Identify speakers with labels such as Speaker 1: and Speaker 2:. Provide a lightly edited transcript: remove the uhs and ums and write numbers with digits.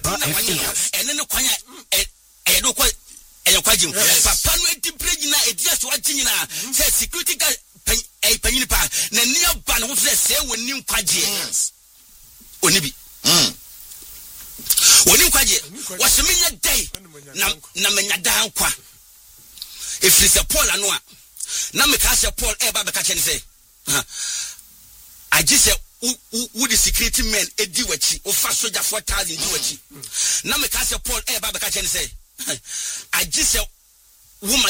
Speaker 1: and then the kwanya e do kwa e kwajim papa no edi brejina e dia so agyina say security guard panyin pa na nia ba no say woni kwaje onibi woni kwaje waseminya dai na menya dan kwa efrise Paul anu a na me ka se Paul e ba be ka chen say agise who the security men edi wachi o fa soldier 4,000 di wachi na me ka se Paul e ba be ka chen say agise woman